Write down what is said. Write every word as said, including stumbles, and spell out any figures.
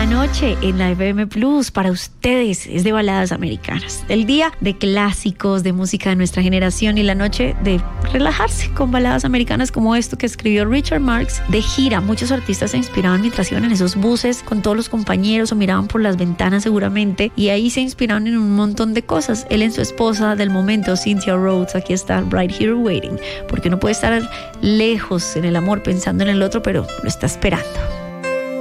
noche en la F M Plus para ustedes es de baladas americanas. El día de clásicos, de música de nuestra generación, y la noche de relajarse con baladas americanas como esto que escribió Richard Marx de gira. Muchos artistas se inspiraban mientras iban en esos buses con todos los compañeros o miraban por las ventanas seguramente, y ahí se inspiraron en un montón de cosas. Él en su esposa del momento, Cynthia Rhodes. Aquí está Right Here Waiting, porque uno puede estar lejos en el amor pensando en el otro, pero lo está esperando.